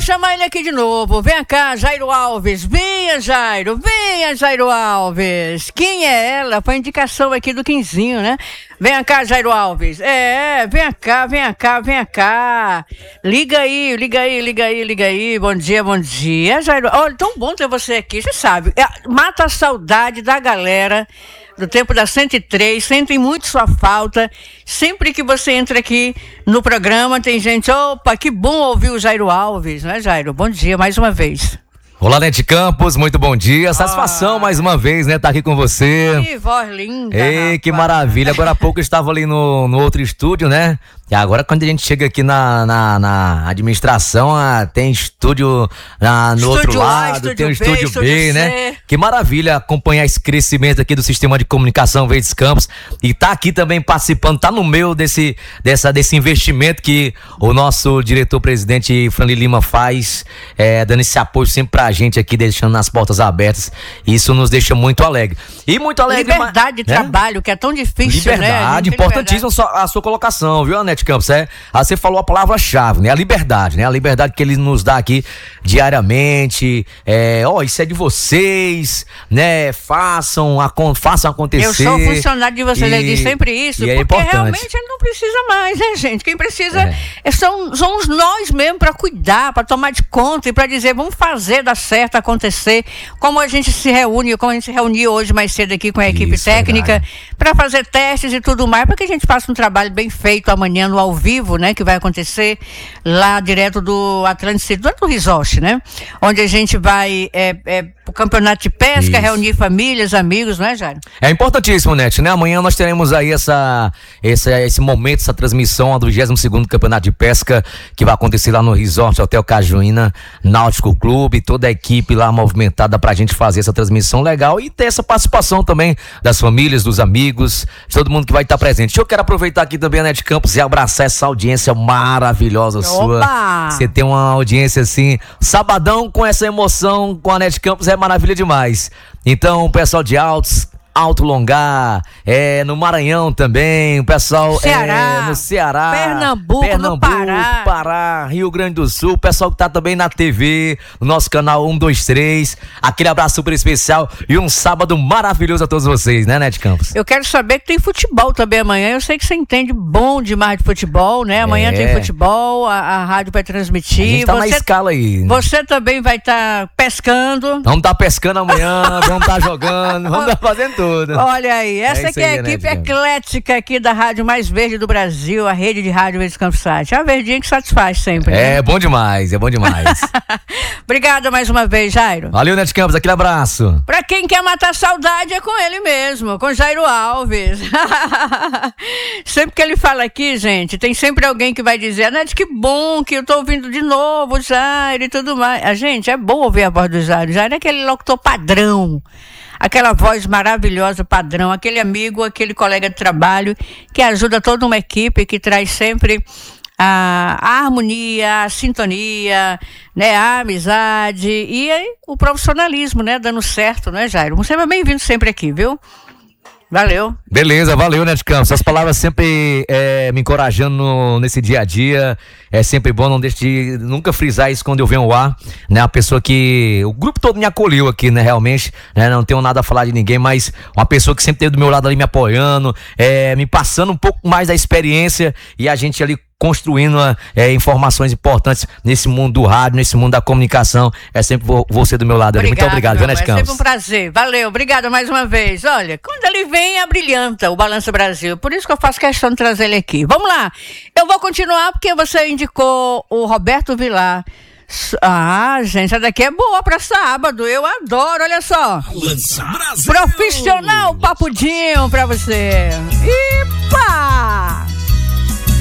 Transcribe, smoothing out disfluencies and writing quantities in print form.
chamar ele aqui de novo. Vem cá, Jairo Alves. Venha, Jairo Alves. Quem é ela? Foi indicação aqui do Quinzinho, né? Vem cá, Jairo Alves. Vem cá. Liga aí. Bom dia, Jairo. Olha, tão bom ter você aqui, você sabe. Mata a saudade da galera do tempo da 103, sentem muito sua falta. Sempre que você entra aqui no programa, tem gente, opa, que bom ouvir o Jairo Alves, né, Jairo? Bom dia, mais uma vez. Olá, Nete Campos, muito bom dia. Satisfação mais uma vez, né, tá aqui com você. Que voz linda. Ei, que maravilha. Agora há pouco eu estava ali no outro estúdio, né? E agora quando a gente chega aqui na administração, tem estúdio no outro lado, tem o estúdio B, né? Que maravilha acompanhar esse crescimento aqui do Sistema de Comunicação Verdes Campos e tá aqui também participando, tá no meio desse investimento que o nosso diretor-presidente Franley Lima faz, dando esse apoio sempre pra gente aqui, deixando as portas abertas. Isso nos deixa muito alegre. E muito alegre. Liberdade de trabalho, que é tão difícil, liberdade, né? Importantíssima a sua colocação, viu, Anete Campos? Você falou a palavra-chave, né? A liberdade, né? A liberdade que ele nos dá aqui diariamente. Isso é de vocês, né? Façam acontecer. Eu sou funcionário de vocês, ele diz sempre isso, porque importante. Realmente ele não precisa mais, né, gente? Quem precisa somos nós mesmo para cuidar, para tomar de conta e para dizer, vamos fazer dar certo, acontecer, como a gente se reuniu hoje mais cedo aqui com a equipe técnica, para fazer testes e tudo mais, para que a gente faça um trabalho bem feito amanhã no ao vivo, né, que vai acontecer lá direto do Atlântico City, do Resort, né, onde a gente vai pro campeonato de pesca, reunir famílias, amigos, não é, Jairo? É importantíssimo, Nete, né? Amanhã nós teremos aí esse momento, essa transmissão do 22º Campeonato de Pesca, que vai acontecer lá no Resort Hotel Cajuína Náutico Clube, toda a equipe lá movimentada pra gente fazer essa transmissão legal e ter essa participação também das famílias, dos amigos, de todo mundo que vai estar presente. Eu quero aproveitar aqui também, Nete Campos, e abraçar essa audiência maravilhosa sua. Você tem uma audiência assim, sabadão com essa emoção com a Nete Campos é maravilha demais. Então, o pessoal de Alto Longar, no Maranhão também, o pessoal no Ceará, Pernambuco, Pará, Rio Grande do Sul, o pessoal que tá também na TV, no nosso canal 123, aquele abraço super especial e um sábado maravilhoso a todos vocês, né, Nete Campos? Eu quero saber que tem futebol também amanhã, eu sei que você entende bom demais de futebol, né, amanhã tem futebol, a rádio vai transmitir. A gente tá na escala aí. Você também vai estar pescando. Vamos estar pescando amanhã, vamos estar jogando, vamos estar fazendo tudo. Olha aí, essa aqui é a equipe eclética aqui da rádio mais verde do Brasil, a rede de rádio Verdes Campos Site. É a verdinha que satisfaz sempre. É bom demais, Obrigada mais uma vez, Jairo. Valeu, Nete Campos, aquele abraço. Pra quem quer matar saudade é com ele mesmo, com Jairo Alves. Sempre que ele fala aqui, gente, tem sempre alguém que vai dizer, Nete, que bom que eu tô ouvindo de novo o Jairo e tudo mais. Gente, é bom ouvir a voz do Jairo. Jairo é aquele locutor padrão. Aquela voz maravilhosa, padrão, aquele amigo, aquele colega de trabalho que ajuda toda uma equipe, que traz sempre a harmonia, a sintonia, né, a amizade e o profissionalismo, né, dando certo, né, Jairo? Você é bem-vindo sempre aqui, viu? Valeu. Beleza, valeu, Nete Campos. As palavras sempre me encorajando nesse dia a dia. É sempre bom, não deixe de nunca frisar isso quando eu venho ao ar, né? A pessoa que... O grupo todo me acolheu aqui, né? Realmente, né? Não tenho nada a falar de ninguém, mas uma pessoa que sempre esteve do meu lado ali me apoiando, me passando um pouco mais da experiência e a gente ali construindo informações importantes nesse mundo do rádio, nesse mundo da comunicação. É sempre você do meu lado. Muito obrigado, Nete Campos. É sempre um prazer. Valeu, obrigado mais uma vez. Olha, quando ele vem, abrilhanta o Balanço Brasil. Por isso que eu faço questão de trazer ele aqui. Vamos lá. Eu vou continuar porque você indicou o Roberto Vilar. Gente, essa daqui é boa pra sábado. Eu adoro, olha só. Profissional Papudinho pra você. Ipa!